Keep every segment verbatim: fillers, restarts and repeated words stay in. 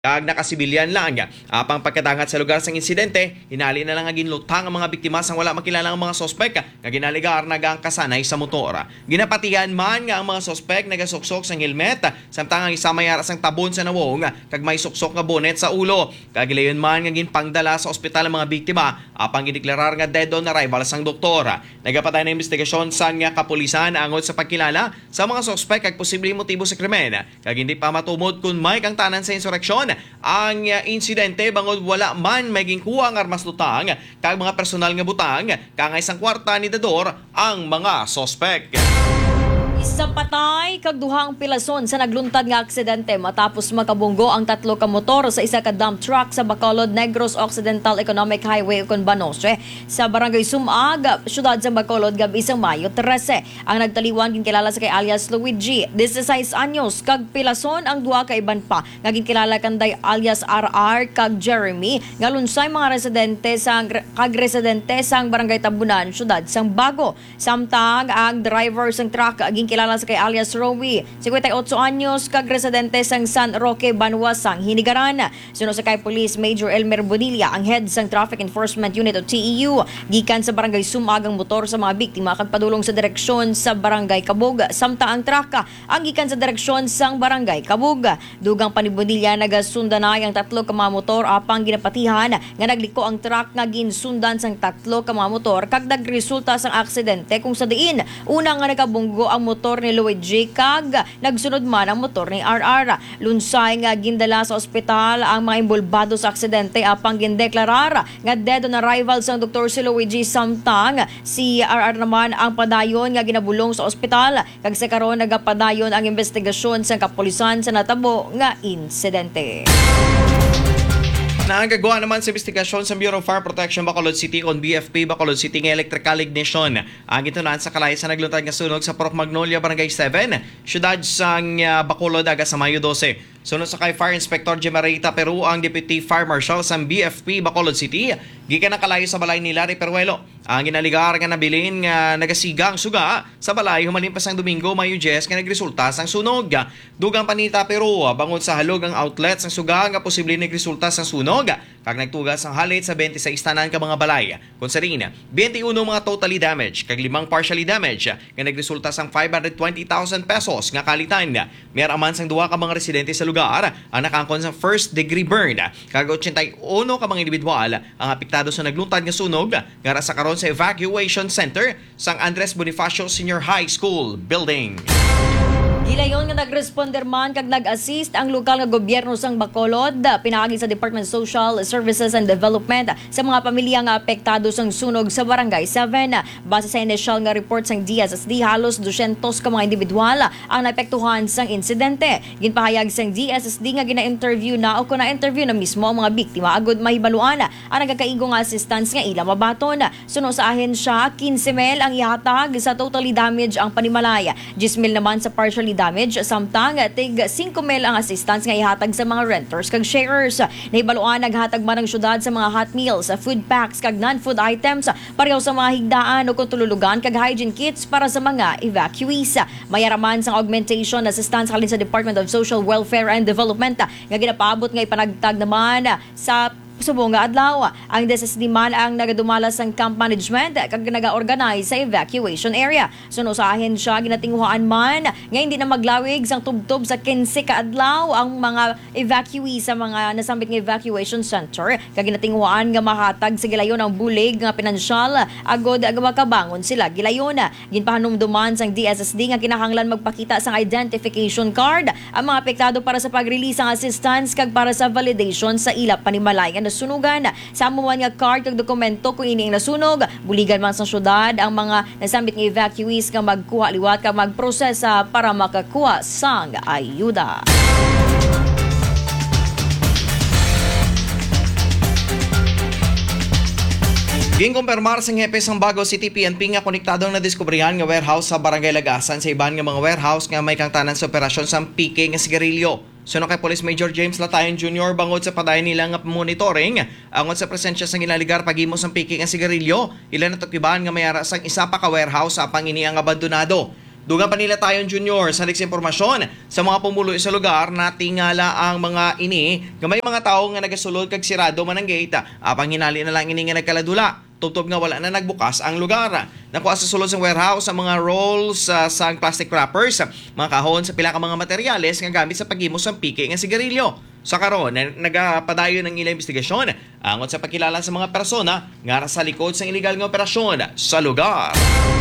Kag nakasibilyan lang nga apang pagkadangat sa lugar sang insidente, hinali na lang nga ginlutang ang mga biktima sang wala makilala ang mga sospek nga ginaligar nagang kasanay sa motor. Ginapatihan man nga ang mga sospek nagasuksok sang helmet samtang ang isa mayara sang tabon sa nawong kag may suksok nga bonet sa ulo. Kagilayon man nga ginpangdala sa ospital ang mga biktima apang gideklarar nga dead on arrival sang doktor. Nagapatay na investigasyon sang nga kapulisan angod sa pagkilala sa mga sospek kag posibleng motibo sa krimen. Kag hindi pa matumod kung may kang tanan sa insureksyon ang uh, insidente bangod wala man maging kuha ang armas lutang kag mga personal nga butang kangay sang kwarta ni Dador ang mga sospek. Isa patay kag duhang pilason sa nagluntad nga aksidente matapos makabunggo ang tatlo ka motor sa isa ka dump truck sa Bacolod Negros Occidental Economic Highway ug Banosre sa barangay Sumag, syudad sa Bacolod gabi sang Mayo trese. Ang nagtaliwan ginkilala sa kay alias Luigi, disiseis anyos kag pilason ang duha ka iban pa nga ginkilala kanday alias R R kag Jeremy nga lunsay mga residente sang kag residente sang barangay Tabunan, syudad sang Bago. Samtang ang driver sang truck kilala sa kay alias Rowie, fifty-eight anyos kag residente sang San Roque, Banwas sang Hinigaran. Suno sa kay Police Major Elmer Bonilla, ang head sang Traffic Enforcement Unit o T E U, gikan sa barangay Sumag ang motor sa mga biktima kag padulong sa direksyon sa barangay Kabug. Samtang ang traka ang gikan sa direksyon sang barangay Kabug. Dugang pa ni Bonilla nagasundanay ang tatlo ka mga motor apang ginapatihan nga nagliko ang truck nga ginsundan sang tatlo ka mga motor kag nagresulta sang aksidente kung sa diin una nga nakabunggo ang motor motor ni Luigi kag nagsunod man ang motor ni R R. Lunsay nga gindala sa ospital ang mga imbolbado sa aksidente apang gindeklarar nga dead on arrival sang doktor si Luigi, samtang si R R naman ang padayon nga ginabulong sa ospital kag sa karon nagapadayon ang investigasyon sa kapulisan sa natabo nga insidente. Nagagawa naman sa investigasyon sa Bureau of Fire Protection Bacolod City on B F P Bacolod City ng electrical ignition. Ang itunan sa kalay sa nagluntad nga sunog sa Purok Magnolia, Barangay seven, syudad sang uh, Bacolod, aga sa Mayo twelve. Sunod sa kay Fire Inspector Gemarita Peru, ang Deputy Fire Marshal sa B F P Bacolod City, gikan ang kalayo sa balay ni Larry Peruelo. Ang ginaligar nga nabilin nga nagasiga ang suga sa balay humalimpas ang Domingo, Mayo ten nga nagresulta sang sunog. Dugang panita Peru, bangod sa halog ang outlet sang suga nga posible nagresulta sang sunog kag nagtugas ang halit sa twenty-six tanan ka mga balay. Kung sa rin, twenty-one mga totally damaged kag limang partially damaged nga nagresulta sang five hundred twenty thousand pesos nga kalitan. Mayaraman sang duha ka mga residente sa lugar ang nakangkon sa first degree burn kag eighty-one ka mga individual ang apektado sa nagluntad nga sunog ngara sa karon sa evacuation center sang Andres Bonifacio Senior High School building. Gilayon nga nagresponder man kag nag-assist ang lokal nga gobyerno sang Bacolod pinaagi sa Department of Social Services and Development sa mga pamilya nga apektado sang sunog sa Barangay seven. Base sa initial nga report sang D S S D, halos two hundred ka mga individual ang naapektuhan sang insidente. Ginpahayag sang D S S D nga gina-interview na o kuna interview na mismo ang mga biktima agud mahibaluan ang nagakaigo nga assistance nga ila mabaton. Suno sa ahensya, fifteen mil ang ihatag sa totally damage ang panimalay, ten mil naman sa partially damage, samtang tig five mil ang assistance nga ihatag sa mga renters kag sharers. Nahibaluan naghatag man ang syudad sa mga hot meals, food packs kag non-food items pareho sa mga higdaan o tululugan kag hygiene kits para sa mga evacuees. Mayaraman sang augmentation assistance halin sa Department of Social Welfare and Development nga ginapaabot nga ipanagtag naman sa subong nga adlaw. Ang D S S D man ang nagadumala sang camp management kag naga-organize sa evacuation area. Suno sa ahensya, ginatinguhaan man nga hindi na maglawig sang tubtob sa fifteen ka adlaw ang mga evacuees sa mga nasambit nga evacuation center kag ginatinguhaan nga mahatag sa gilayon ang bulig nga pinansyal agod aga makabangon sila. Gilayon ginpahanumduman sang D S S D nga kinahanglan magpakita sang identification card ang mga apektado para sa pag-release ng assistance kag para sa validation sa ila panimalay nga nasunugan. Sa amuan nga card kag dokumento kung ini ang nasunog, buligan man sa syudad ang mga nasambit nga evacuees nga magkuha liwat kag magprosesa para makakuha sang ayuda. Ginkumpirmar sang hepe sang Bago City P N P nga konektadong na diskubrihan nga warehouse sa Barangay Lagasan sa iban nga mga warehouse nga may kang tanan sa operasyon sang P K nga sigarilyo. Suno kay Police Major James Latayon Junior bangod sa padayon nila nga monitoring angon sa presensya sang ilaligar pagimo sang P K nga sigarilyo, ilan na tukiban nga mayara sang isa pa ka warehouse sa pangini ang abandonado. Dugang Panila Tayon Junior sa next impormasyon sa mga pumulo sa lugar na tingala ang mga ini gamay mga tao nga nagasulod kag sirado man ang gate apang hinali na lang ini nga nagkaladula. Tubtob nga wala na nagbukas ang lugar. Nakuha sa sulod sa warehouse ang mga rolls uh, sa plastic wrappers, mga kahon sa pila ka mga materyales nga gamit sa paghimos ng pike nga sigarilyo. Sa karon, nagapadayon ng ilang investigasyon angon sa pagkilala sa mga persona nga sa likod sa illegal nga operasyon sa lugar.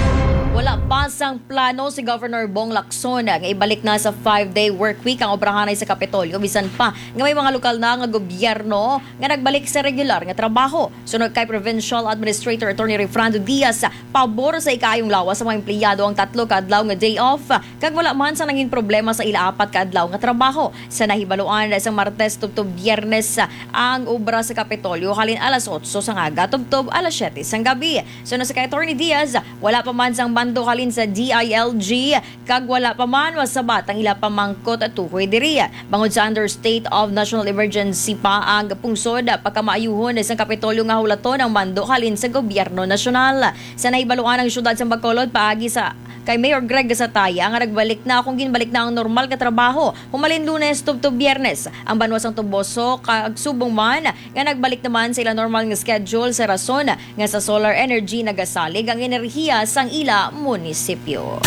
Wala pa sang plano si Governor Bong Lacson nga ibalik na sa five-day work week ang obrahanay sa Kapitolyo bisan pa nga may mga lokal na nga gobyerno nga nagbalik sa regular nga trabaho. Sunod kay Provincial Administrator Attorney Refrando Diaz, pabor sa ikayong lawas sa mga empleyado ang tatlo ka adlaw nga day off kag wala man sa naging problema sa ila apat ka adlaw nga trabaho. Sa nahibaluan sa Martes tubtob Biyernes ang obra sa Kapitolyo halin alas otso sa ngaga tubtob alas siyete sang gabi. Sunod sa kay Attorney Diaz, wala pa man sang bando halin sa D I L G kag wala pa man masabat ang ila pamangkot at tukoy diri. Bangod sa under state of national emergency pa ang pungsod pagkamaayuhon sa Kapitolyo nga hulaton ang mando halin sa gobyerno nasyonal. Sa nahibaluan ang syudad sa Bacolod paagi sa kay Mayor Greg Gasataya nga nagbalik na kung ginbalik na ang normal ka trabaho. Humalin Lunes tubtob Biyernes ang banwasang Tuboso kag Subong man nga nagbalik naman sa ila normal nga schedule sa rason nga sa solar energy nagasalig ang enerhiya sang ila munisipyo.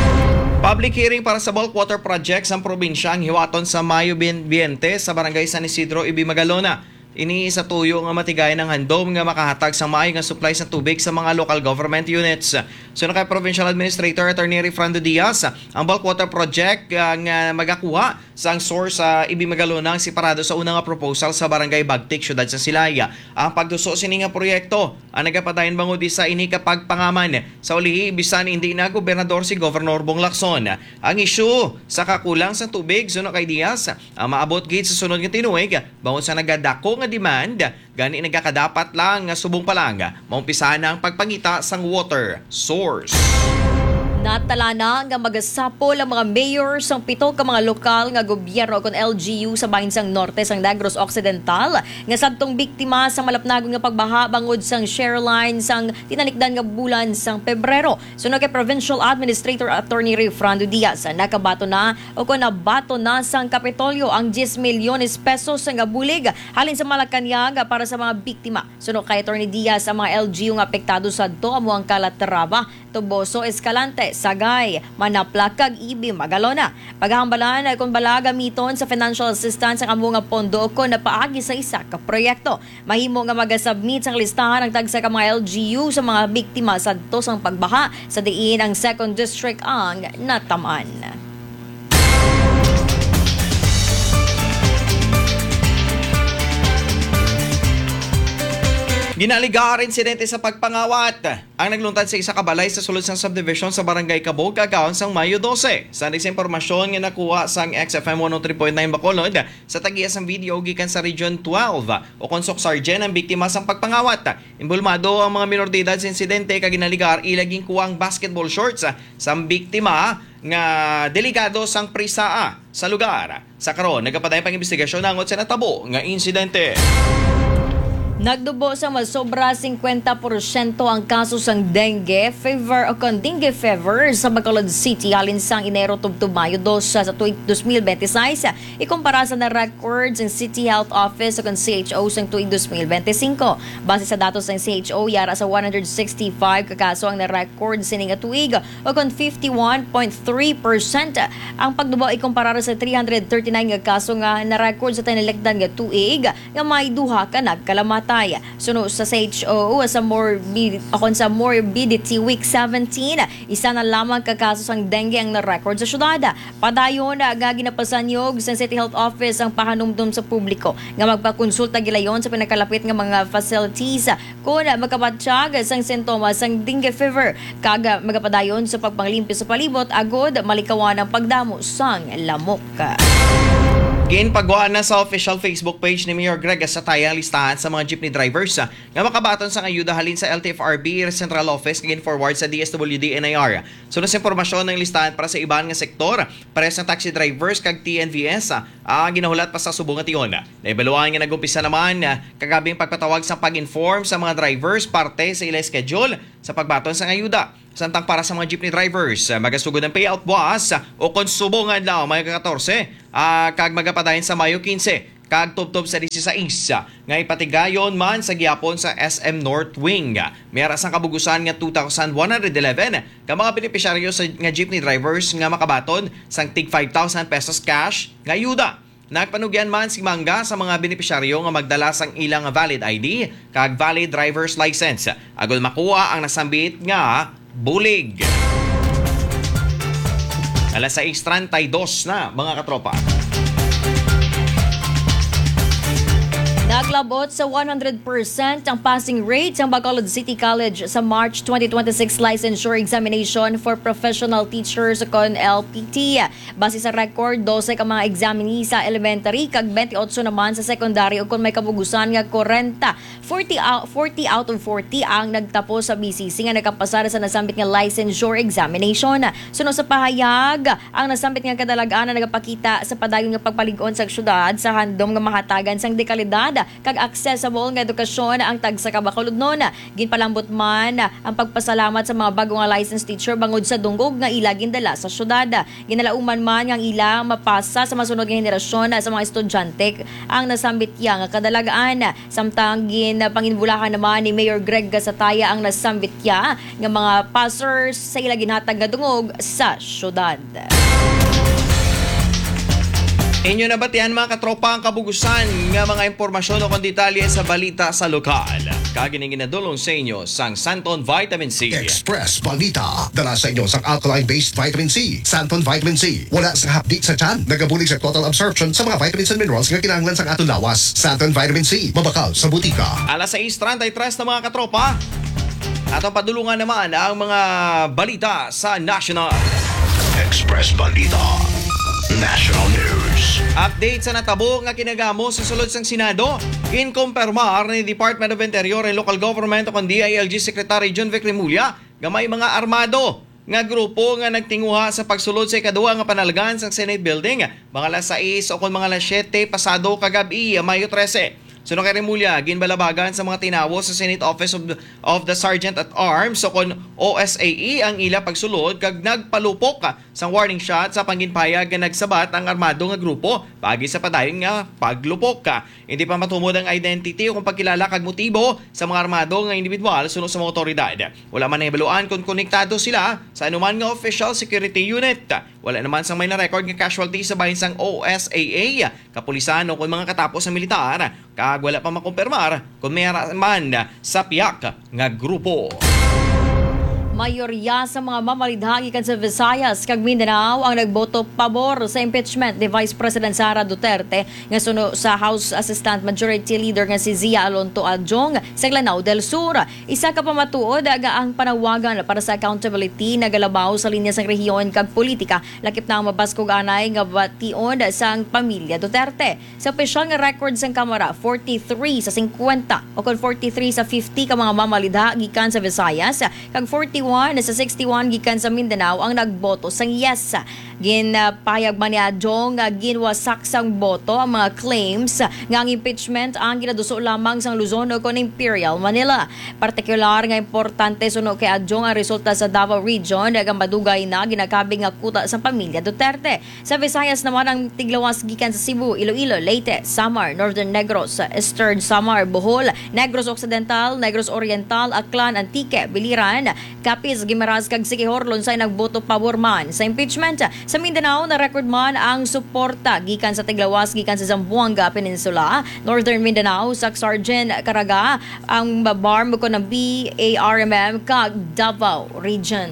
Public hearing para sa bulk water project sa probinsya ang hiwaton sa Mayo Biente sa Barangay San Isidro, Ibi, Magalona. Ini sa tuyo nga matigay ng handom nga makahatag sa maayo nga supply sa tubig sa mga local government units. Sunod kay Provincial Administrator Attorney Refrando Diaz, ang bulk water project uh, nga magakuha sa ang source sa uh, Ibi, Magalona ang separado sa unang nga proposal sa Barangay Bagtik, Syudad sa Silaya. Ang pagduso sini nga proyekto ang nagapadayon bangod sa ini kapag pangaman sa ulihi bisan hindi na gobernador si Governor Bong Lacson. Ang issue sa kakulang sa tubig sunod kay Diaz ang maabot gid sa sunod nga tinuig bangod sa nagadako nga demand gani nagakadapat lang nga subong pa lang maumpisahan na ang pagpangita sang water source. Natala na nga magasapol ang mga mayor sang pito ka mga lokal nga gobyerno kon L G U sa bahin sang norte sang Negros Occidental nga sadtong biktima sa malapnagon nga pagbaha bangod sang share line sang tinalikdan nga bulan sang Pebrero. Sunod kay Provincial Administrator Attorney Refrando Diaz, nakabato na o kon nabato na sang Kapitolyo ang ten milyones pesos nga bulig halin sa Malacañang para sa mga biktima. Sunod kay Attorney Diaz, ang mga L G U nga apektado sa do amo ang Calatrava, Tuboso, Escalante, Sagay, Manapla kag Ibi, Magalona. Paghambalan kung bala gamiton sa financial assistance ang amo nga pondo ko na paagi sa isa ka proyekto. Mahimo nga magasubmit sang listahan ang tagsa ka mga L G U sa mga biktima sa dos ang pagbaha sa diin ang second District ang natamaan. Ginaligar insidente sa pagpangawat ang nagluntad sa isa ka balay sa sulod sang subdivision sa Barangay Cabog, Cagayan sang Mayo twelve. Sa impormasyon nga nakuha sang X F M one oh three point nine Bacolod sa tagiya sang video gikan sa Region twelve o konsok Sargent ang biktima sang pagpangawat. Imbulmado ang mga minor de edad sa insidente kag ginaligar ilaging kuwang basketball shorts sang biktima nga delikado sang prisaa sa lugar. Sa karon nagapadayon pang investigasyon nangot sa natabo nga insidente. Nagdubo sa masobra fifty percent ang kaso sang dengue fever o kon dengue fever sa Bacolod City halin sang Enero tubtob Mayo two sa tuig twenty twenty-six ikumpara sa na records ng City Health Office o kon C H O sang tuig twenty twenty-five. Base sa datos ng C H O, yara sa one hundred sixty-five ka kaso ang na-record sining tuig o kon fifty-one point three percent. Ang pagdubo ikumpara sa three hundred thirty-nine ka kaso nga na-record sa tinilikdan nga tuig nga may duha ka nagkalamat. Suno sa C H O sa morbid akon sa morbidity week seventeen, isa na lamang ka kaso sang dengue ang na-record sa syudad. Padayon nga ginapasanyog sa City Health Office ang pahanumdum sa publiko nga magpakonsulta gilayon sa pinakalapit nga mga facilities kung magkabatsyag sang sintomas sang dengue fever kag magapadayon sa pagpanglimpyo sa palibot agod malikawan ang pagdamo sang lamok. Ginpagawa na sa official Facebook page ni Mayor Greg Gasataya ang listahan sa mga jeepney drivers uh, nga makabaton sa ayuda halin sa L T F R B Central Office ngin forward sa D S W D N I R. So sa impormasyon ng listahan para sa iban nga sektor, pares ng taxi drivers kag T N V S uh, uh, ginahulat pa sa subong at iyon. Naibaluan nga nagumpisa naman uh, kagabing pagpatawag sa pag-inform sa mga drivers parte sa ilang schedule sa pagbaton sa ayuda. Samtang para sa mga jeepney drivers, magasugod ng payout buwas o konsumo nga lang mga katorse, uh, kag magapadayon sa Mayo quince. Kag tubtob sa disisays nga ipatigayon man sa gihapon sa S M North Wing. Mayara sang kabugusan nga two thousand one hundred eleven ka mga benepisyaryo sa nga jeepney drivers nga makabaton sang tig five thousand pesos cash nga ayuda. Nagpanugyan man si Mangga sa mga benepisyaryo nga magdala sang ilang valid I D kag valid driver's license agol makuha ang nasambit nga bulig. Alas sais thirty-two na mga katropa. Naglabot sa one hundred percent ang passing rate ng Bacolod City College sa March twenty twenty-six Licensure Examination for Professional Teachers con L P T. Base sa record, twelve ka mga examinee sa elementary kag twenty-eight naman sa secondary ug kung may kabugusan nga forty. forty out of forty ang nagtapos sa B C C nga nakapasar sa nasambit nga Licensure Examination. Sunod sa pahayag, ang nasambit nga kadalagaan na nagapakita sa padayon nga pagpalig-on sa syudad sa handom nga mahatagan sang dekalidad kag accessible nga edukasyon ang tagsa ka Bacolod noon. Ginpalambot man ang pagpasalamat sa mga bagong nga licensed teacher bangod sa dunggog nga ila gindala sa syudad. Ginalauman man nga ila mapasa sa masunod nga henerasyon sa mga estudyante ang nasambit yang nga kadalagaan. Samtang gin panginbulakan naman ni Mayor Greg Gasataya ang nasambit ya nga mga passers sa ila ginhatag nga dungog sa syudad. Inyo na batian mga katropa ang kabugusan nga mga impormasyon o kung detalye sa balita sa lokal. Kagining ginadulong sa inyo sang Santon Vitamin C. Express Balita. Dala sa inyo sang alkaline-based vitamin C. Santon Vitamin C. Wala sa hapdi sa tiyan. Nagabulig sa total absorption sa mga vitamins and minerals nga kinahanglan sang atong lawas. Santon Vitamin C. Mabakal sa butika. Alas sais thirty-three na mga katropa. Atong padulungan naman ang mga balita sa National. Express Balita. National News. Update sa natabo nga kinagamo sa sulod sang Senado. Inkumpirmar ni Department of Interior and Local Government o D I L G Secretary John Vic Remulla nga may mga armado nga grupo nga nagtinguha sa pagsulod sa ikaduha nga panalgan sang Senate Building mga alas sais o kung mga alas siyete pasado kagabi Mayo thirteen. Suno kay Remulla, ginbalabagan sa mga tinawo sa Senate Office of the, of the Sergeant at Arms o kon O S A E ang ila pagsulod kag nagpalupok sang warning shot sa panginpayag nga nagsabat ang armado nga grupo pagi sa padayon nga paglupok ka. Hindi pa matumod ang identity o kung pagkilala kag motibo sa mga armado nga individual suno sa mga otoridad. Wala man nahibaluan kung konektado sila sa anuman nga official security unit. Wala naman sang may na-record nga casualty sa bahin sang O S A A, kapulisan o kung mga katapos ng militar. Kag wala pa makumpirmar kung may man sa piyak nga grupo. Mayorya sa mga mamalidha gikan sa Visayas kag Mindanao ang nagboto pabor sa impeachment ni Vice President Sara Duterte nga suno sa House Assistant Majority Leader nga si Zia Alonto Adjong sa Lanao del Sur. Isa ka pamatuod aga ang panawagan para sa accountability na galabaw sa linya sang rehiyon kag politika lakip na ang mabaskog anay nga bation sang pamilya Duterte. Sa opisyal nga record sang Kamara, forty-three sa fifty o kon forty-three sa fifty ka mga mamalidha gikan sa Visayas kag forty-one sa sixty-one gikan sa Mindanao ang nagboto sang yes. Ginpayag man ni Adjong nga ginwasak sang boto ang mga claims nga ang impeachment ang ginaduso lamang sang Luzon o kon Imperial Manila. Partikular nga importante suno kay Adjong ang resulta sa Davao Region nga madugay na ginakabing nga kuta sa pamilya Duterte. Sa Visayas naman ang tiglawas gikan sa Cebu, Iloilo, Leyte, Samar, Northern Negros, Eastern Samar, Bohol, Negros Occidental, Negros Oriental, Aklan, Antique, Biliran, Capiz, Guimaras kag Siquijor Lonsay nagboto pabor man sa impeachment. Sa Mindanao na record man ang suporta gikan sa tiglawas gikan sa Zamboanga Peninsula, Northern Mindanao, sa Sargent Caraga, ang babarm ko ng B A R M M kag Davao Region.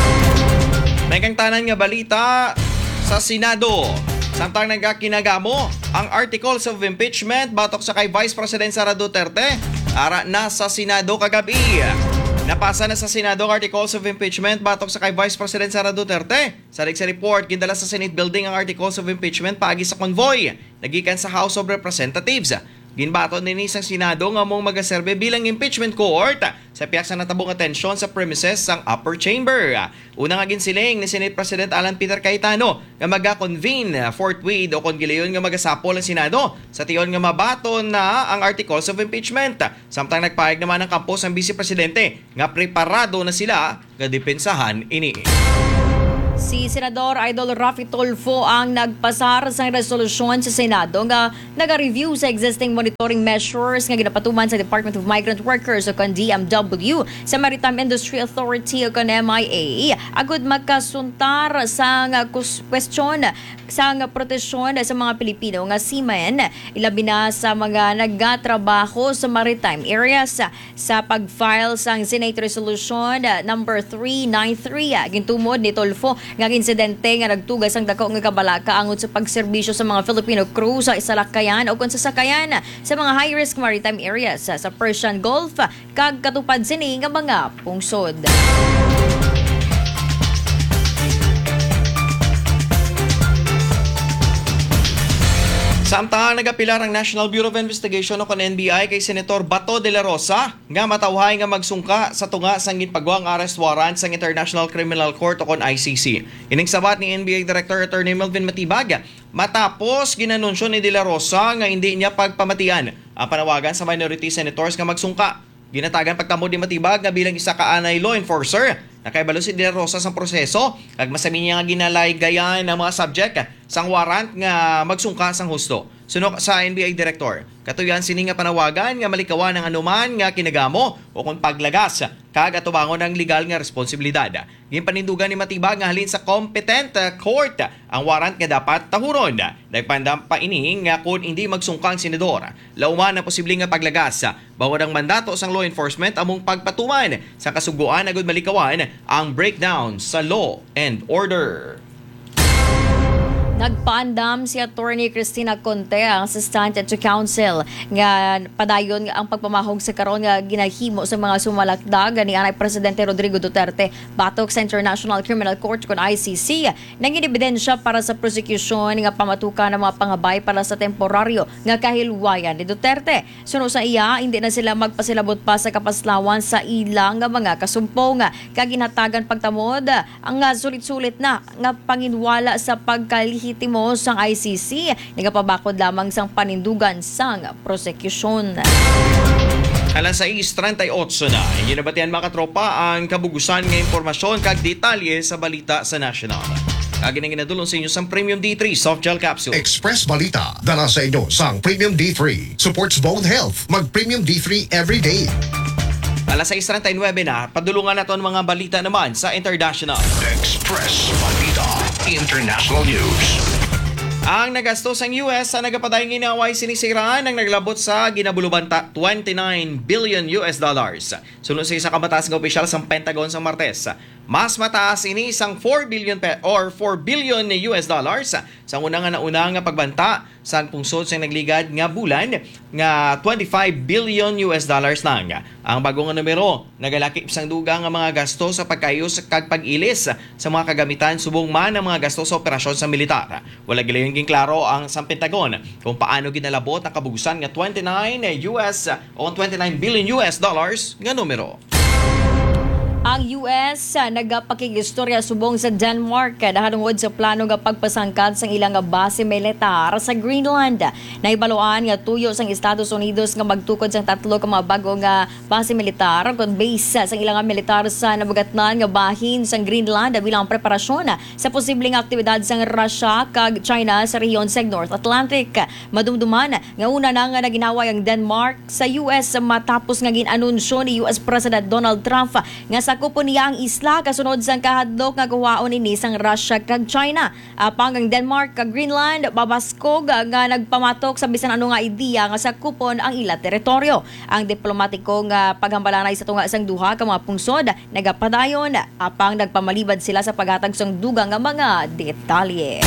May kang tanan nga balita sa Senado. Samtang nagkakinagamo ang articles of impeachment batok sa kay Vice President Sara Duterte, ara na sa Senado kagabi. Napasa na sa Senado ang articles of impeachment batok sa kay Vice President Sara Duterte. Sa sa report, gindala sa Senate Building ang articles of impeachment paagi sa convoy nagikan sa House of Representatives. ginbaton din isang Senado nga mong magaserbe bilang impeachment court sa piyak sa natabong atensyon sa premises sang upper chamber. Una nga ginsiling ni Senate President Alan Peter Cayetano nga maga-convene forthwith o kung gilayon nga magasapol ang Senado sa tiyon nga mabaton na ang articles of impeachment. Samtang nagpahayag naman ang kampos ang Vice Presidente nga preparado na sila nga depensahan ini. Si Senador Idol Raffy Tulfo ang nagpasar sa resolusyon sa Senado nga naga-review sa existing monitoring measures nga ginapatuman sa Department of Migrant Workers o kan D M W sa Maritime Industry Authority o kan M I A agud magkasuntar sa nga question sa nga proteksyon sa mga Pilipino nga seamen ilabi na sa mga nagatrabaho sa maritime areas sa pag-file sang Senate Resolution number three ninety-three gintumod ni Tulfo nga insidente nga nagtugas ang dako nga kabalaka angod sa pagserbisyo sa mga Filipino crew sa isalakayan o kung sa sakayan sa mga high-risk maritime areas sa Persian Gulf kag katupad sini nga mga pungsod. Samtang nagapilar ang National Bureau of Investigation o kan N B I kay Senator Bato de la Rosa nga matawhay nga magsungka sa tunga sang ginpagwang arrest warrant sang International Criminal Court o kon I C C. Ining sabat ni N B I Director Attorney Melvin Matibag matapos ginanunsyo ni de la Rosa nga hindi niya pagpamatian ang panawagan sa minority senators nga magsungka. Ginatagan pagtamo ni Matibag nga bilang isa ka anay law enforcer nakaibalo si De La Rosa sa proseso kag masami niya nga ginalay-gayan ang mga subject sang warrant nga magsungka sang husto. Sunok sa N B I Director, katuyan sini nga panawagan nga malikawan ang anuman nga kinagamo o kung paglagas kag atubangon ang legal nga responsibilidad. Ginpanindugan ni Matibag nga halin sa competent court ang warrant nga dapat tahuron. Nagpandam pa ini nga kung hindi magsungka ang senador, lauman ang posibleng nga paglagas bawod ang mandato sang law enforcement among pagpatuman sa kasuguan agud malikawan ang breakdown sa law and order. Nagpaandam si Attorney Cristina Conte, ang Assistant to Counsel, nga padayon nga ang pagpamahog sa karon nga ginahimo sa mga sumalakdag ni anay Presidente Rodrigo Duterte batok sa International Criminal Court kon I C C. Nangin ebidensya para sa prosecution nga pamatukan ng mga pangabay para sa temporaryo nga kahilwayan ni Duterte. Suno sa iya, hindi na sila magpasilabot pa sa kapaslawan sa ilang nga mga kasumpong. Kaginhatagan pagtamod ang nga sulit-sulit na nga panginwala sa pagkalihitimo sang I C C, nagapabakod lamang sang panindugan sang prosecution. Alas sais treinta y ocho na, ginabatian mga katropa ang kabugusan ng impormasyon kag detalye sa balita sa National. Kagin ang ginadulong sa inyo sang Premium D three Soft Gel Capsule. Express Balita, dala sa inyo sang Premium D three. Supports bone health. Mag Premium D three every day. Alas sais treinta y nueve na, padulungan naton mga balita naman sa International. Express Balita International News. Ang nagastos ang U S sa nagapadayong inaway sinisiraan ang naglabot sa ginabuluban ta twenty-nine billion U S dollars. Sunod sa isa kamataas ng opisyal sa Pentagon sa Martes. Mas mataas ini isang four billion pe- or four billion U S dollars sa unang nga naunang nga pagbanta sa pungsod sa nagligad nga bulan nga twenty-five billion U S dollars lang. Ang bagong nga numero nagalakip sang dugang nga mga gasto sa pagkayos kag pag-ilis sa mga kagamitan subong man ang mga gasto sa operasyon sa militar. Wala gilayon ging klaro ang sa Pentagon kung paano ginalabot ang kabugusan nga twenty-nine U S o twenty-nine billion U S dollars nga numero. Ang U S uh, nagapakigistorya subong sa Denmark nahanungod sa plano nga pagpasangkad sang ilang nga base militar sa Greenland. Naibaloan nga tuyo sang Estados Unidos nga magtukod sang tatlo ka mga bago nga base militar kon base sang ilang nga militar sa nabugatnan nga bahin sang Greenland bilang preparasyon sa posibleng aktibidad sang Russia kag China sa rehiyon sa North Atlantic. Madumduman nga una na nga naginaway ang Denmark sa U S matapos nga ginanunsyo ni U S President Donald Trump nga sa sakupon niya ang isla kasunod sang kahadlok nga kuwaon ini sang Russia kag China. Apang ang Denmark kag Greenland babaskog nga nagpamatok sa bisan ano nga ideya nga sakupon ang ila teritoryo. Ang diplomatiko nga paghambalanay sa tunga sang duha ka mga pungsod nagapadayon apang nagpamalibad sila sa paghatag sang dugang nga mga detalye.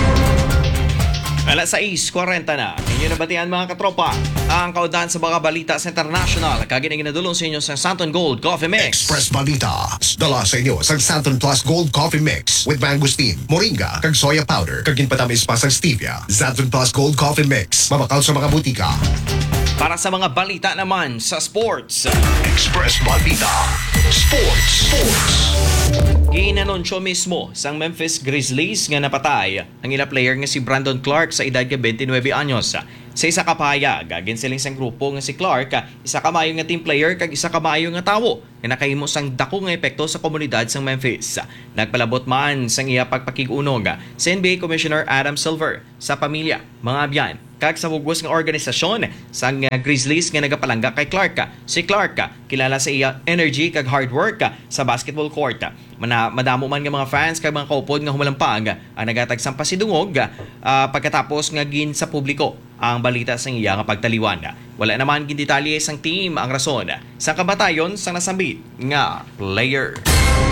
Alas sais kwarenta na. Inyo nabatian mga katropa. Ang kaudan sa mga balita sa international. Kagin ang ginadulong sa inyo sa Santon Gold Coffee Mix. Express Balita. Dala sa inyo sa Santon Plus Gold Coffee Mix with mangosteen, moringa, kag soya powder, kag ginpatamis pa sa stevia. Santon Plus Gold Coffee Mix. Mabakaw sa mga butika. Para sa mga balita naman sa sports. Express Balita Sports. Sports. Ginanunsyo mismo sang Memphis Grizzlies nga napatay ang ila player nga si Brandon Clark sa edad nga twenty-nine anyos. Sa isa ka pahayag, ginsiling sang grupo nga si Clark, isa ka maayo nga team player kag isa ka maayo nga tawo nga nakahimo sang dako nga epekto sa komunidad sang Memphis. Nagpalabot man sang iya pagpakig-unog si N B A Commissioner Adam Silver sa pamilya, mga abyan, kag sa bugos nga organisasyon sang uh, Grizzlies nga nagapalangga kay Clark. Si Clark kilala sa iya energy kag hard work sa basketball court. Mana, madamo man nga mga fans kag mga kaupod nga humalampag ang nagatag sang pasidungog uh, pagkatapos nga gin sa publiko ang balita sa iya nga pagtaliwan. Wala naman gin detalye sang team ang rason sa kamatayon sa nasambit nga player.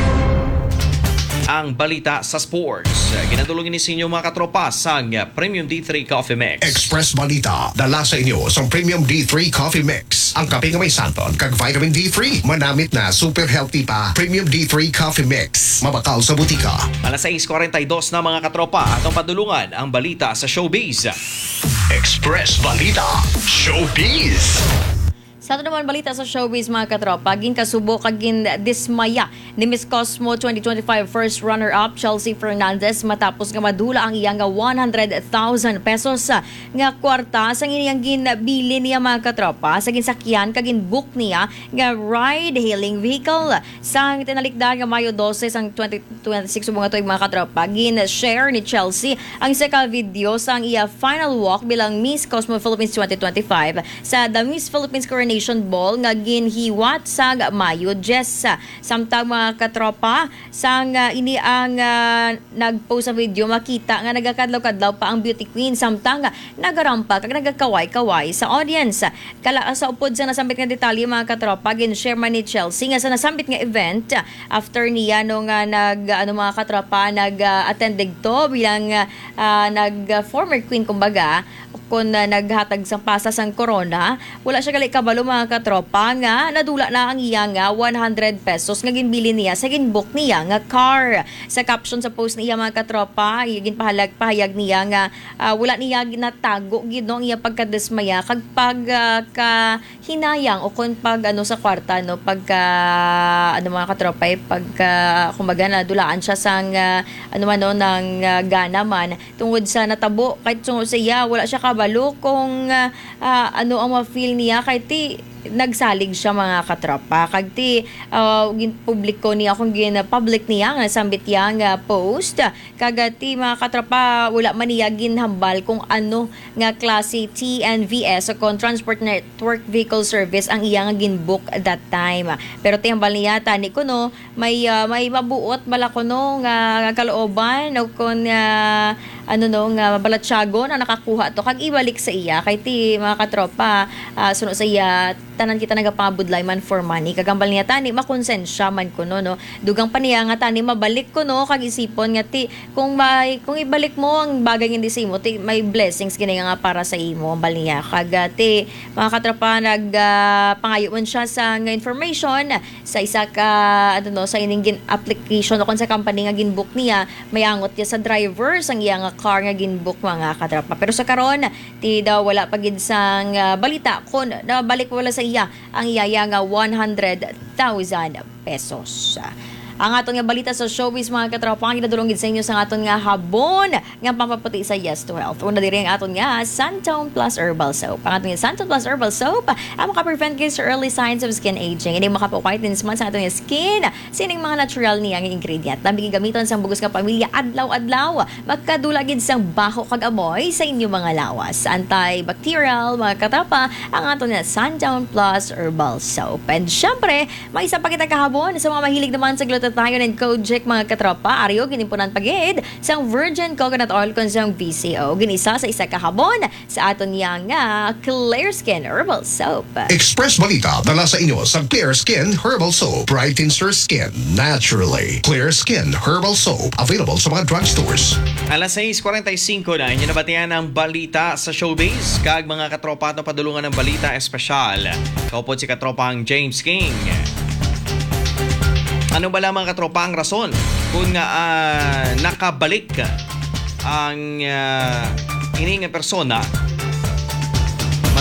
Ang balita sa sports. Ginadulungin ni sinyo mga katropa sang Premium D three Coffee Mix. Express Balita dala sa inyo sa Premium D three Coffee Mix. Ang kape nga may santon kag vitamin D three. Manamit na super healthy pa. Premium D three Coffee Mix. Mabakaw sa butika. Alas sais forty-two na mga katropa atong padulungan ang balita sa showbiz. Express Balita Showbiz. Sa ato naman balita sa showbiz mga katropa, gin kasubo kag gin dismaya ni Miss Cosmo twenty twenty-five first runner-up Chelsea Fernandez matapos nga madula ang iyang one hundred thousand pesos nga kwarta sa iyang ginbili niya mga katropa sa ginsakyan kag book niya nga ride-hailing vehicle. Sa tinalikdan nga Mayo twelve sang twenty twenty-six mga tuig mga katropa, gin-share ni Chelsea ang isa ka video sa ang iya final walk bilang Miss Cosmo Philippines twenty twenty-five sa The Miss Philippines Coronation Ball nga ginhiwat sa Mayo ten. Samtang mga katropa sang uh, ini ang uh, nagpost sa video makita nga nagakadlaw-kadlaw pa ang beauty queen samtang uh, nagarampa kag nagakaway-kaway sa audience. Kala sa upod sa nasambit nga detalye mga katropa, gin-share man ni Chelsea nga sa nasambit nga event uh, after niya nung uh, nag ano mga katropa nag-attend uh, digto bilang uh, uh, nag uh, former queen kumbaga kung uh, naghatag sa pasa sang corona, wala siya gali kabalo mga katropa nga nadula na ang iya nga one hundred pesos nga ginbili niya sa ginbook niya nga car. Sa caption sa post niya mga katropa, ginpahalag pahayag niya nga uh, wala niya ginatago gid no ang iya pagkadismaya kag pag uh, ka hinayang o kung pag ano sa kwarta no pagka uh, ano mga katropa eh, pagka uh, kumbaga nadulaan siya sang uh, ano man no ng uh, gana man tungod sa natabo kahit tungod sa iya wala siya kabalo kung uh, uh, ano ang ma-feel niya kay ti nagsalig siya mga katropa kag ti uh, gin publiko niya kung gin public niya nga sambit niya nga post kag ti mga katropa wala man niya ginhambal kung ano nga klase T N V S o kon Transport Network Vehicle Service ang iya nga ginbook that time. Pero ti hambal niya tani ko no may uh, may mabuot bala ko no nga kalooban o kon uh, ano no nga balatsyago na nakakuha to kag ibalik sa iya kay ti mga katropa uh, suno sa iya tanan kita nagapabudlay man for money kagambal niya tani makonsensya man ko no no dugang pa niya nga tani mabalik ko no kag isipon nga ti kung may kung ibalik mo ang bagay nga di sa imo ti may blessings gini nga para sa imo ang bal niya kag uh, ti mga katropa nag uh, pangayo man siya sa nga information sa isa ka ano no sa ining gin application o kon sa company nga ginbook niya mayangot niya sa driver sang iya nga car nga ginbook mga katropa pero sa karon ti daw wala pa gid sang uh, balita kun nabalik wala sa iya ang iyaya nga one hundred thousand pesos. Ang aton nga balita sa showbiz mga katropa ang ginadulong gid sa inyo sa aton nga habon nga pampaputi sa Yes to Health. Una diri ang aton nga Santon Plus Herbal Soap. Ang aton nga Santon Plus Herbal Soap ang maka-prevent kay sa early signs of skin aging. Ini maka-whitens man sa aton nga skin sining mga natural niya nga ingredient. Lambi gamiton sa bugos nga pamilya adlaw-adlaw. Magkadula gid sang baho kag amoy sa inyo mga lawas. Antibacterial mga katropa ang aton nga Santon Plus Herbal Soap. And syempre, may isa pa kita kahabon sa mga mahilig naman sa glutathione tayo ng Kojic mga katropa, Ario, ginimpunan pagid sa virgin coconut oil kung sa V C O. Ginisa sa isa kahabon sa aton niya nga Clear Skin Herbal Soap. Express Balita dala sa inyo sa Clear Skin Herbal Soap. Brightens your skin naturally. Clear Skin Herbal Soap. Available sa mga drugstores. Alas sais forty-five na, inyo nabatian ang balita sa showbiz. Kag mga katropa at padulungan ng balita espesyal. Kaupod si katropang James King. Ano ba lamang katropa ang rason kung uh, nakabalik ang uh, ining persona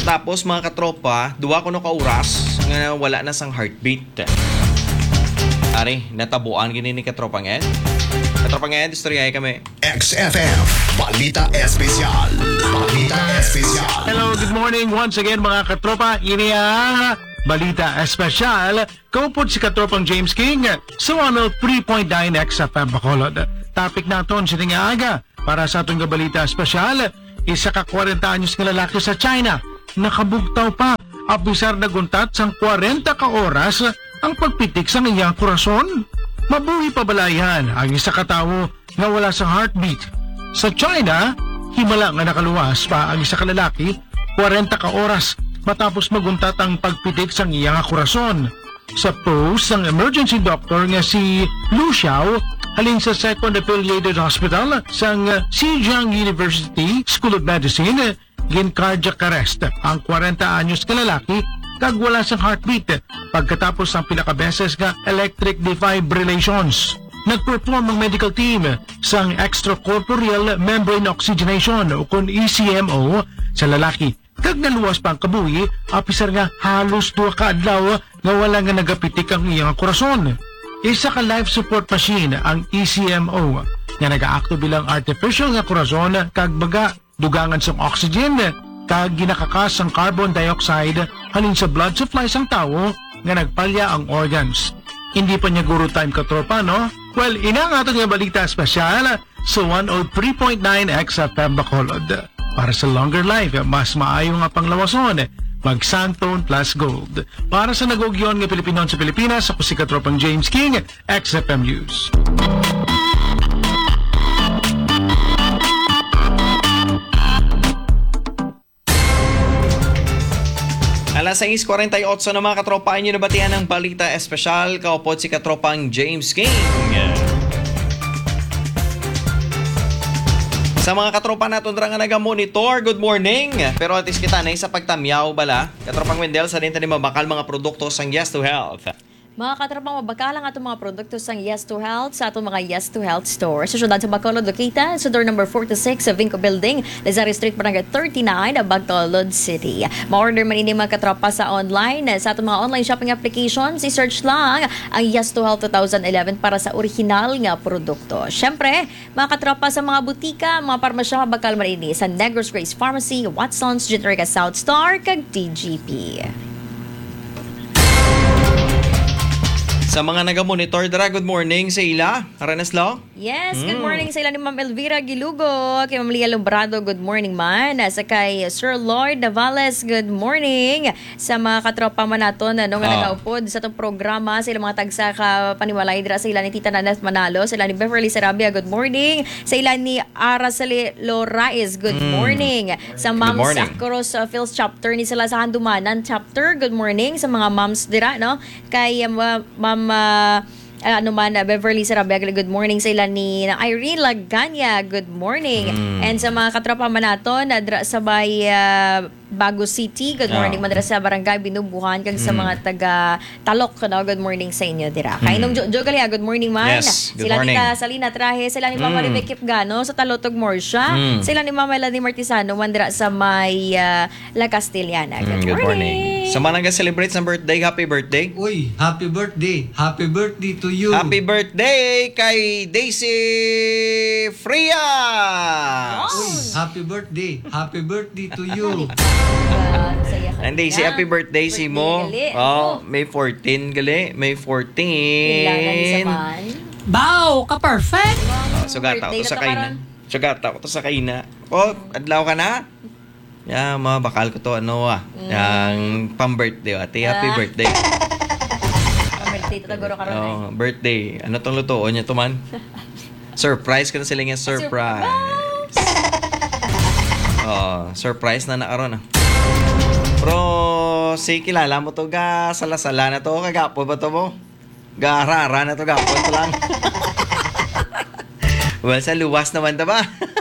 Matapos mga katropa, duwa ko no ka oras nga wala na sang heartbeat. Ari, natabuan gini ni katropa ngayon. Katropa ngayon, istorya kami. X F M, Balita Espesyal. Balita Espesyal. Hello, good morning once again mga katropa. Ini ang Balita Espesyal. Kaupod si katropang James King sa one oh three point nine X F M Bacolod. Topic naton sa nga aga para sa atong Balita Espesyal. Isa ka forty anyos nga lalaki sa China. Nakabugtaw pa. Abisar na guntat sang forty ka oras ang pagpitik sa iyang kurason. Mabuhi pa balayan ang isa ka tawo nga wala sa heartbeat. Sa China, himala nga nakaluwas pa ang isa ka lalaki forty ka oras matapos maguntat ang pagpitik sa iyang kurason. Sa post ng emergency doctor nga si Lu Xiao halin sa Second Affiliated Hospital sa Zhejiang University School of Medicine, gin cardiac arrest ang forty anyos ka lalaki kag wala sang heartbeat pagkatapos ng pila ka beses nga electric defibrillations. Nagperform ang medical team sang extracorporeal membrane oxygenation o kung E C M O sa lalaki. Kag naluwas pang kabuhi, apisar nga halos duwa ka adlaw nga wala nga nagapitik ang iyang korason. Isa ka life support machine ang E C M O nga nagaakto bilang artificial nga korason kag baga dugangan sang oxygen kag ginakakas ang carbon dioxide halin sa blood supply sang tawo nga nagpalya ang organs. Hindi pa niya guru time katropa, no? Well, ina nga ito nga balita espesyal sa one oh three point nine X F M Bacolod. Para sa longer life, mas maayo nga panglawason, mag-Santone plus Gold. Para sa nagugyon nga Pilipinon sa Pilipinas, ako si katropang James King, X F M News. Alas sais forty-eight na mga katropa, inyo nabatihan ng balita espesyal. Kaupod si katropang James King. Sa mga katropa natin nga naga-monitor, good morning. Pero at least kita na sa pagtamyaw bala. Katropang Wendell, sa dinta ni mabakal mga produkto sang Yes to Health. Mga katrapang mabakalang atong mga produkto sang Yes to Health sa atong mga Yes to Health store. Sa syudad sa Bacolod, located sa door number forty-six sa Vinco Building, Lazare Street, Barangay thirty-nine, Bacolod City. Ma-order man ini mga katrapa sa online. Sa atong mga online shopping applications, i-search lang ang Yes to Health twenty eleven para sa original nga produkto. Syempre, mga katrapa sa mga butika, mga parmasya, bakal man ini sa Negros Grace Pharmacy, Watson's, Generica South Star, kag T G P. Sa mga naga-monitor dara, good morning sa ila. Aranas Law. Yes, good morning sa ila ni Ma'am Elvira Gilugo, kay Ma'am Lia Lombrado, good morning man. Sa kay Sir Lloyd Navales, good morning. Sa mga katropa man naton ano nga Ah. nagaupod sa itong programa, sa ilang mga tagsa ka paniwalay dira sa ila ni Tita Nanette Manalo, sa ila ni Beverly Sarabia, good morning. Sa ila ni Araceli Lorais, good morning. Sa Ma'am morning. Sakros uh, Phil's chapter ni sila sa Handumanan chapter, good morning sa mga moms dira no. Kay um, uh, Ma'am uh, Uh, ano man, uh, Beverly Sarabia, good morning sa ilan ni na Irene Laganya, good morning. Mm. And sa mga katropa man naton, na dra sa bay uh, Bago City, good Yeah. morning. Madra sa Barangay Binubuhan, kag sa Mm. mga taga Talok, no? Good morning sa inyo dira. Kay nung Jo Galia, good morning man. Yes, good sila morning. ni Salina Trahe, sila ni Mama Mm. Ribe Kipgano sa Talotog Morsha, Mm. sila ni Mama Elanie Martisano, mandra sa may uh, La Castellana. Mm, good morning. Sa mga nag-celebrate ng birthday, happy birthday. Uy, happy birthday. Happy birthday to you. Happy birthday kay Daisy Frias! Uy, happy birthday. Happy birthday to you. Uh, saya ka And Daisy, na. happy birthday si mo. gali. Oh, May fourteen gali. May fourteen. Kailangan sa man. Bow, ka-perfect! Oh, sugata ko Birthday to sa na to kaina. karon. Sugata ko to sa kaina. Oh, adlaw ka na? Yeah, mga bakal ko to ano ah. Yang pang-birthday. Ate, happy Mm. Ah. birthday. Birthday to taguro karon. eh. Oh, birthday. Ano tong lutoon niya to man? Surprise ka na sila nga surprise. Oh, surprise na nakaroon ah. Pero si kilala mo to ga salasala na to, kagapo ba to mo? Garara na to, gapo to lang. Well, sa luwas naman ta ba?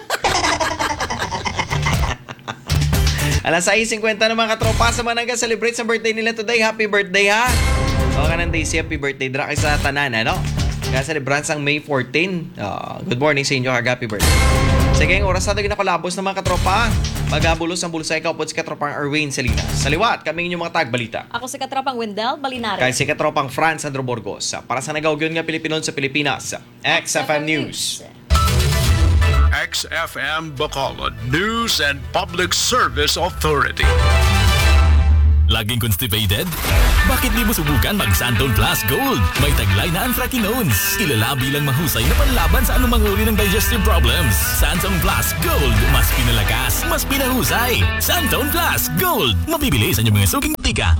Alas sais fifty na mga katropa sa mga nag-celebrate sa birthday nila today. Happy birthday ha! O ka ng Daisy, happy birthday. Dra kay sa tanan, ano? Kaya celebrants ang May fourteen. Oh, good morning sa inyo, happy birthday. Sige, ang oras natin nakalabos ng mga katropa. Magabulos ang bulsay ka upod si katropang Erwin Salinas. Sa liwat, kami inyong mga tagbalita. Ako si Katropang Wendell Balinares. Kay si katropang Franz Andro Burgos. Para sa nagawagyon nga Pilipinon sa Pilipinas. X F M News. X F M Bacolod News and Public Service Authority. Laging constipated? Bakit di mo subukan mag Santon Plus Gold? May taglay na anthracinones. Kilala bilang mahusay na panlaban sa anumang uri ng digestive problems. Santon Plus Gold. Mas pinalakas, mas pinahusay. Santon Plus Gold. Mabibili sa inyong mga suking tika.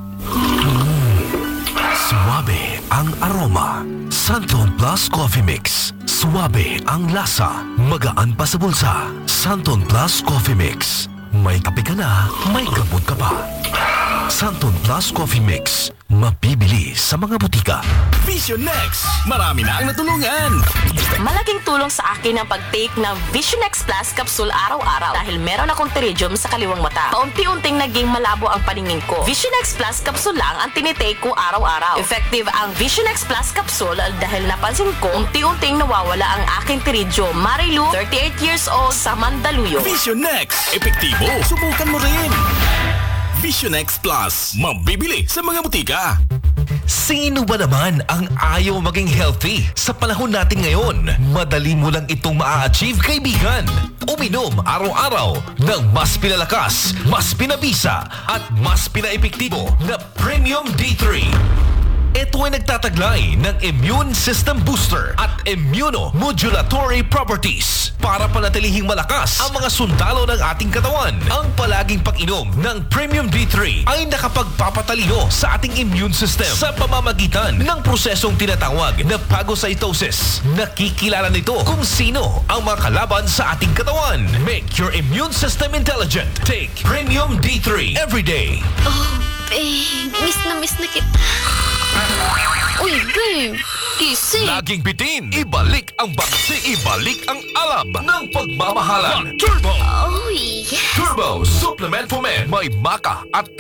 Suwabe ang aroma. Santon Plus Coffee Mix. Suwabe ang lasa. Magaan pa sa bulsa. Santon Plus Coffee Mix. May kape ka na, may gamot ka pa. Santon Plus Coffee Mix. Mabibili sa mga butika. Vision Next. Marami na ang natulungan. Malaking tulong sa akin ang pag-take ng Vision X Plus Capsule araw-araw dahil meron akong pterygium sa kaliwang mata. Paunti-unting naging malabo ang paningin ko. Vision X Plus Capsule lang ang tinitake ko araw-araw. Effective ang Vision X Plus Capsule dahil napansin ko unti-unting nawawala ang aking pterygium. Marilu, thirty-eight years old, sa Mandaluyong. Vision Next. Epektibo. Subukan mo rin. Vision X Plus. Mabibili sa mga butika. Sino ba naman ang ayaw maging healthy? Sa panahon natin ngayon, madali mo lang itong maa-achieve, kaibigan. Uminom araw-araw ng mas pinalakas, mas pinabisa, at mas pinaepektibo na Premium D three. Ito ay nagtataglay ng immune system booster at immunomodulatory properties para panatilihing malakas ang mga sundalo ng ating katawan. Ang palaging pag-inom ng Premium D three ay nakapagpapatalino sa ating immune system sa pamamagitan ng prosesong tinatawag na phagocytosis. Nakikilala nito kung sino ang mga kalaban sa ating katawan. Make your immune system intelligent. Take Premium D three every day. Oh, babe. Miss na miss na kita. Uy, babe. Gising. Laging bitin. Ibalik ang baksi. Ibalik ang alab ng pagmamahalan. Turbo. Uy. Turbo Supplement for Men. May maca at